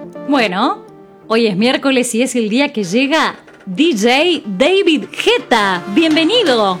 Bueno, hoy es miércoles y es el día que llega DJ David Guetta. ¡Bienvenido!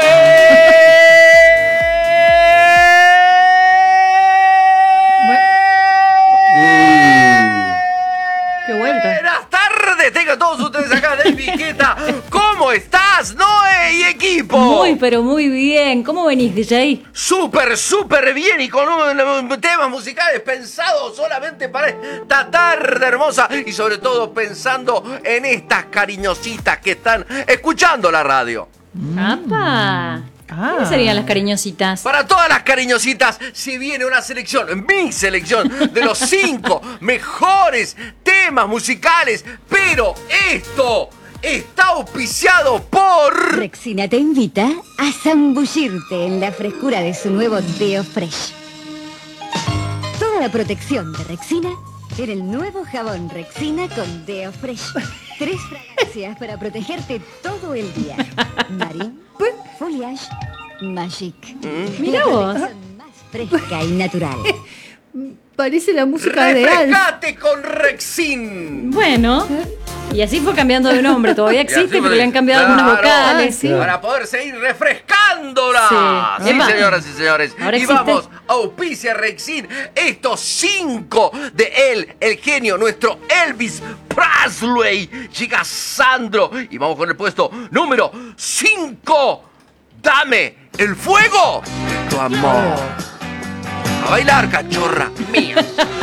¡Qué vuelta! Buenas tardes, tengan todos ustedes acá, David Guetta. ¿Cómo estás, Noé y equipo? Muy, pero muy bien. ¿Cómo venís, DJ? Súper bien y con temas musicales pensados solamente para esta tarde hermosa y sobre todo pensando en estas cariñositas que están escuchando la radio. ¡Apa! ¿Quiénes serían las cariñositas? Para todas las cariñositas, si viene una selección, mi selección, de los 5 mejores temas musicales, pero esto está auspiciado por... Rexina te invita a zambullirte en la frescura de su nuevo Deo Fresh. Toda la protección de Rexina en el nuevo jabón Rexina con Deo Fresh. 3 fragancias para protegerte todo el día. Marine, Foliage, Magic. Mirá La vos. protección más fresca y natural. Parece la música de Alf. ¡Refrescate con Rexin! Bueno, y así fue cambiando de nombre. Todavía Y así existe, fue- pero le han cambiado algunas Claro, vocales. sí. Para poder seguir refrescándola. Sí. Sí, Epa. señoras y señores. Ahora y existe. vamos, auspicia Rexin estos 5 de él, el genio, nuestro Elvis Presley. Llega Sandro. Y vamos con el puesto número 5. Dame el fuego de tu amor. A bailar, cachorra mía.